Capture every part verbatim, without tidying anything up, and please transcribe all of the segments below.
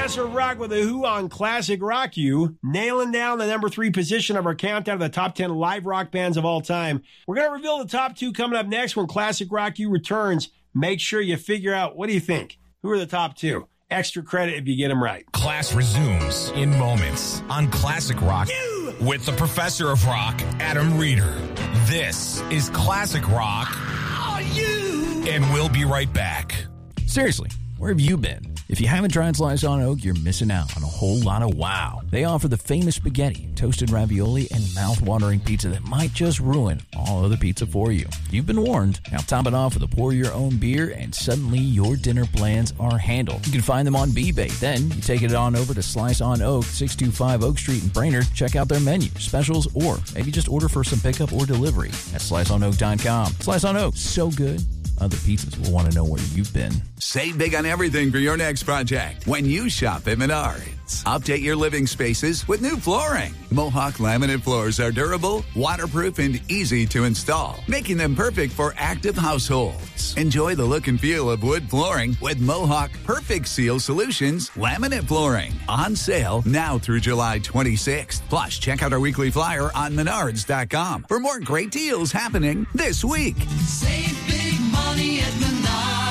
Professor Rock with a Who on Classic Rock You, nailing down the number three position of our countdown of the top ten live rock bands of all time. We're going to reveal the top two coming up next when Classic Rock You returns. Make sure you figure out, what do you think? Who are the top two? Extra credit if you get them right. Class resumes in moments on Classic Rock you! With the Professor of Rock, Adam Reeder. This is Classic Rock. Oh, you! And we'll be right back. Seriously, where have you been? If you haven't tried Slice on Oak, you're missing out on a whole lot of wow. They offer the famous spaghetti, toasted ravioli, and mouth-watering pizza that might just ruin all other pizza for you. You've been warned. Now top it off with a pour-your-own beer, and suddenly your dinner plans are handled. You can find them on B-Bay. Then you take it on over to Slice on Oak, six two five Oak Street in Brainerd. Check out their menu, specials, or maybe just order for some pickup or delivery at slice on oak dot com. Slice on Oak, so good. Other pizzas will want to know where you've been. Save big on everything for your next project when you shop at Menards. Update your living spaces with new flooring. Mohawk laminate floors are durable, waterproof, and easy to install, making them perfect for active households. Enjoy the look and feel of wood flooring with Mohawk Perfect Seal Solutions laminate flooring. On sale now through July twenty-sixth. Plus, check out our weekly flyer on menards dot com for more great deals happening this week. Save big money at Menards.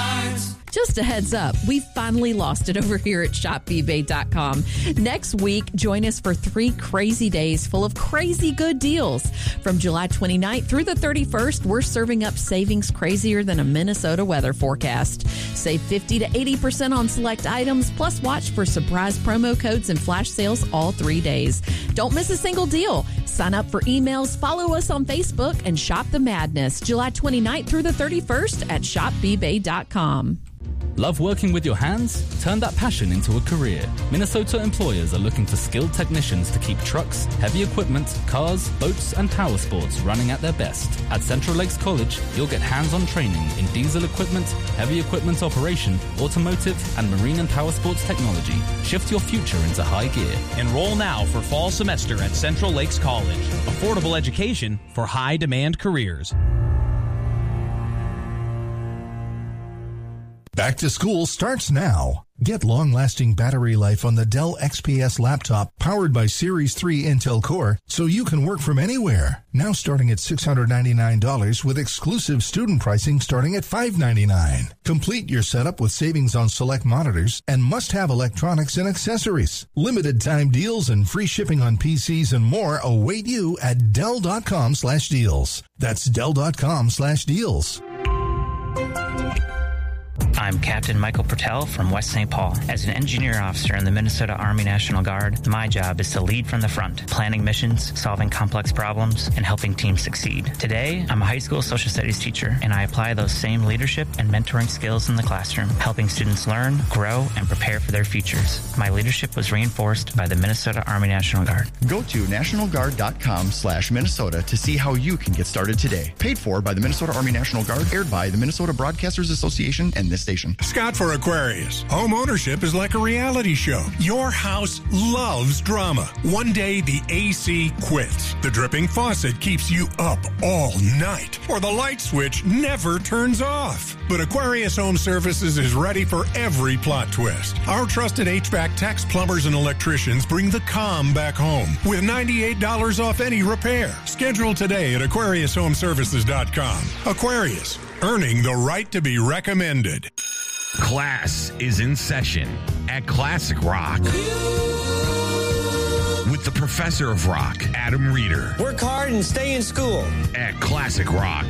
Just a heads up, we finally lost it over here at shop b bay dot com. Next week, join us for three crazy days full of crazy good deals. From July twenty-ninth through the thirty-first, we're serving up savings crazier than a Minnesota weather forecast. Save fifty to eighty percent on select items, plus watch for surprise promo codes and flash sales all three days. Don't miss a single deal. Sign up for emails, follow us on Facebook, and shop the madness. July twenty-ninth through the thirty-first at shop b bay dot com. Love working with your hands? Turn that passion into a career. Minnesota employers are looking for skilled technicians to keep trucks, heavy equipment, cars, boats, and power sports running at their best. At Central Lakes College, you'll get hands-on training in diesel equipment, heavy equipment operation, automotive, and marine and power sports technology. Shift your future into high gear. Enroll now for fall semester at Central Lakes College. Affordable education for high-demand careers. Back to school starts now. Get long-lasting battery life on the Dell X P S laptop powered by Series three Intel Core so you can work from anywhere. Now starting at six hundred ninety-nine dollars with exclusive student pricing starting at five hundred ninety-nine dollars. Complete your setup with savings on select monitors and must-have electronics and accessories. Limited time deals and free shipping on P Cs and more await you at Dell dot com slash deals. That's Dell dot com slash deals. I'm Captain Michael Pertell from West Saint Paul. As an engineer officer in the Minnesota Army National Guard, my job is to lead from the front, planning missions, solving complex problems, and helping teams succeed. Today, I'm a high school social studies teacher, and I apply those same leadership and mentoring skills in the classroom, helping students learn, grow, and prepare for their futures. My leadership was reinforced by the Minnesota Army National Guard. Go to national guard dot com slash Minnesota to see how you can get started today. Paid for by the Minnesota Army National Guard, aired by the Minnesota Broadcasters Association and this station. Scott for Aquarius. Home ownership is like a reality show. Your house loves drama. One day the A C quits. The dripping faucet keeps you up all night. Or the light switch never turns off. But Aquarius Home Services is ready for every plot twist. Our trusted H V A C techs, plumbers, and electricians bring the calm back home with ninety-eight dollars off any repair. Schedule today at aquarius home services dot com. Aquarius, earning the right to be recommended. Class is in session at Classic Rock with the Professor of Rock, Adam Reeder. Work hard and stay in school at Classic Rock.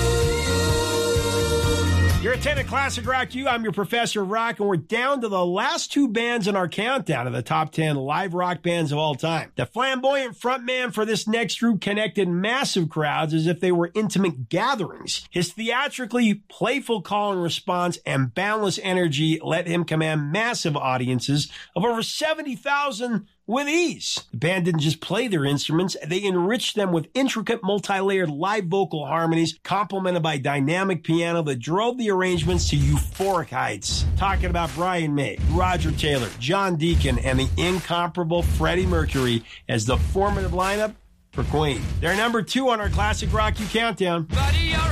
You're attending Classic Rock U. I'm your Professor of Rock, and we're down to the last two bands in our countdown of the top ten live rock bands of all time. The flamboyant frontman for this next group connected massive crowds as if they were intimate gatherings. His theatrically playful call and response and boundless energy let him command massive audiences of over seventy thousand with ease. The band didn't just play their instruments, they enriched them with intricate multi-layered live vocal harmonies complemented by dynamic piano that drove the arrangements to euphoric heights. Talking about Brian May, Roger Taylor, John Deacon, and the incomparable Freddie Mercury as the formative lineup for Queen. They're number two on our Classic Rock U Countdown. Buddy,